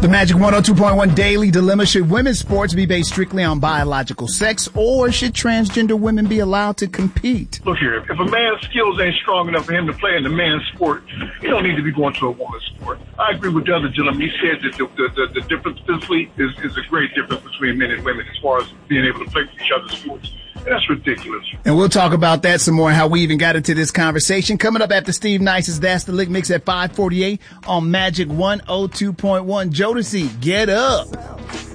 The Magic 102.1 Daily Dilemma. Should women's sports be based strictly on biological sex, or should transgender women be allowed to compete? Look here, if a man's skills ain't strong enough for him to play in the man's sport, he don't need to be going to a woman's sport. I agree with the other gentleman. He said that the difference physically is a great difference between men and women as far as being able to play for each other's sports. That's ridiculous. And we'll talk about that some more, how we even got into this conversation. Coming up after Steve Nice's That's the Lick Mix at 5:48 on Magic 102.1. Jodeci, get up.